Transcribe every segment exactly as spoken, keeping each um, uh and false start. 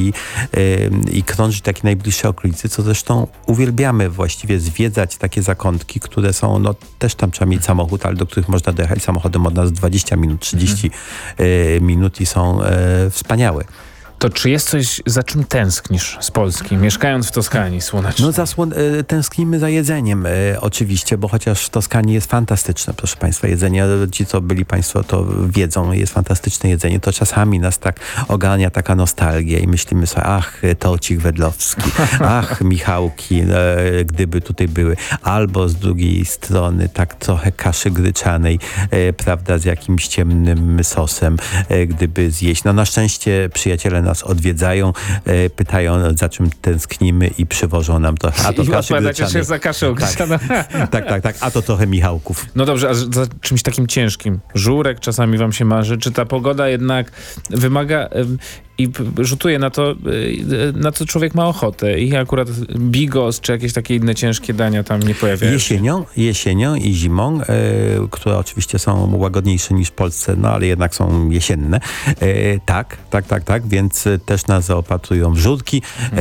i, i krążyć takie najbliższe okolice, co zresztą uwielbiamy właściwie zwiedzać takie zakątki, które są, no też tam trzeba mieć samochód, ale do których można dojechać samochodem od nas dwadzieścia minut, trzydzieści hmm. minut i są e, wspaniałe. To czy jest coś, za czym tęsknisz z Polski, mieszkając w Toskanii słonecznej? No za słon- tęsknimy za jedzeniem e, oczywiście, bo chociaż w Toskanii jest fantastyczne, proszę Państwa, jedzenie. Ci, co byli Państwo, to wiedzą, jest fantastyczne jedzenie. To czasami nas tak ogarnia taka nostalgia i myślimy sobie, ach, torcik wedlowski, ach, Michałki, e, gdyby tutaj były. Albo z drugiej strony tak trochę kaszy gryczanej, e, prawda, z jakimś ciemnym sosem, e, gdyby zjeść. No na szczęście przyjaciele nas odwiedzają, e, pytają, za czym tęsknimy i przywożą nam trochę. A to I kaszy odpowiadacie się za kaszę gryczaną. Tak, tak, tak, tak. A to trochę Michałków. No dobrze, a za czymś takim ciężkim? Żurek czasami wam się marzy? Czy ta pogoda jednak wymaga ym, i rzutuje na to, yy, na co człowiek ma ochotę i akurat bigos czy jakieś takie inne ciężkie dania tam nie pojawiają się? Jesienią, jesienią i zimą, e, które oczywiście są łagodniejsze niż w Polsce, no ale jednak są jesienne. E, tak, tak, tak, tak, więc też nas zaopatrują w żurki e,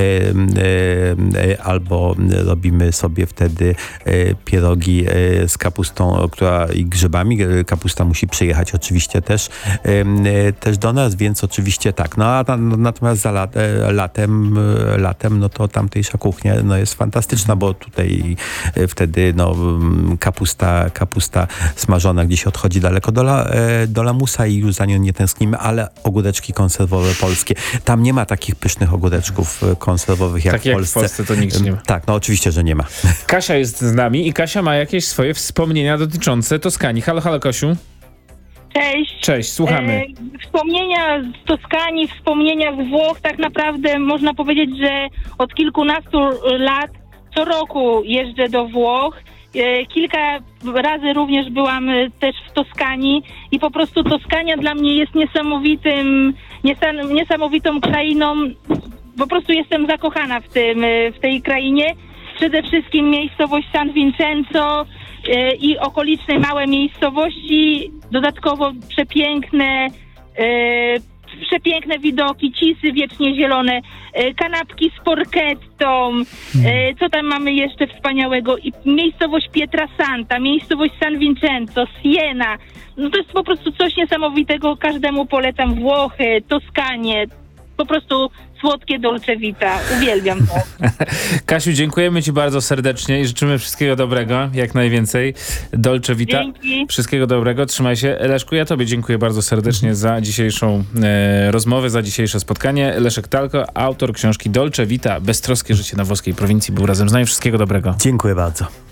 e, albo robimy sobie wtedy e, pierogi e, z kapustą, która i grzybami. Kapusta musi przyjechać oczywiście też, e, też do nas, więc oczywiście tak. No a natomiast za lat, latem, latem, no to tamtejsza kuchnia no jest fantastyczna, bo tutaj wtedy no, kapusta, kapusta smażona gdzieś odchodzi daleko do, la, do lamusa i już za nią nie tęsknimy, ale ogóreczki konserwowe polskie. Tam nie ma takich pysznych ogóreczków konserwowych jak, tak w jak Polsce. w Polsce to nikt nie ma. Tak, no oczywiście, że nie ma. Kasia jest z nami i Kasia ma jakieś swoje wspomnienia dotyczące Toskanii. Halo, halo Kasiu. Cześć. Cześć, słuchamy. E, wspomnienia z Toskanii, wspomnienia z Włoch, tak naprawdę można powiedzieć, że od kilkunastu lat co roku jeżdżę do Włoch. E, kilka razy również byłam też w Toskanii i po prostu Toskania dla mnie jest niesamowitym, niesam, niesamowitą krainą. Po prostu jestem zakochana w tym, w tej krainie. Przede wszystkim miejscowość San Vincenzo i okoliczne małe miejscowości, dodatkowo przepiękne, e, przepiękne widoki, cisy wiecznie zielone, e, kanapki z porchettą, e, co tam mamy jeszcze wspaniałego, i miejscowość Pietrasanta, miejscowość San Vincenzo, Siena. No to jest po prostu coś niesamowitego, każdemu polecam Włochy, Toskanię, po prostu słodkie dolce vita. Uwielbiam to. Kasiu, dziękujemy ci bardzo serdecznie i życzymy wszystkiego dobrego, jak najwięcej. Dolce vita. Dzięki. Wszystkiego dobrego. Trzymaj się. Leszku, ja tobie dziękuję bardzo serdecznie za dzisiejszą e, rozmowę, za dzisiejsze spotkanie. Leszek Talko, autor książki Dolce Vita, beztroskie życie na włoskiej prowincji, był razem z nami. Wszystkiego dobrego. Dziękuję bardzo.